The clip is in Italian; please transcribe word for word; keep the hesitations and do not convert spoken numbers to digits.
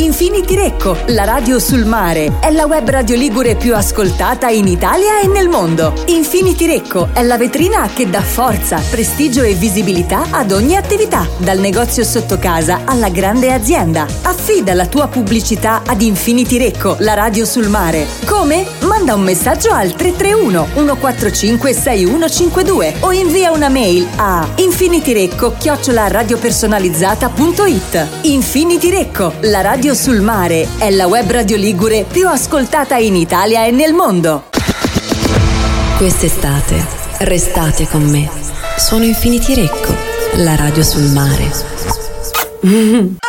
Infinity Recco, la radio sul mare, è la web radio ligure più ascoltata in Italia e nel mondo. Infinity Recco è la vetrina che dà forza, prestigio e visibilità ad ogni attività, dal negozio sotto casa alla grande azienda. Affida la tua pubblicità ad Infinity Recco, la radio sul mare. Come? Manda un messaggio al tre tre uno uno quattro cinque sei uno cinque due o invia una mail a infinityrecco chiocciola radiopersonalizzata punto it. Infinity Recco, la radio sul mare, è la web radio ligure più ascoltata in Italia e nel mondo. Quest'estate restate con me. Sono Infinity Recco, la radio sul mare.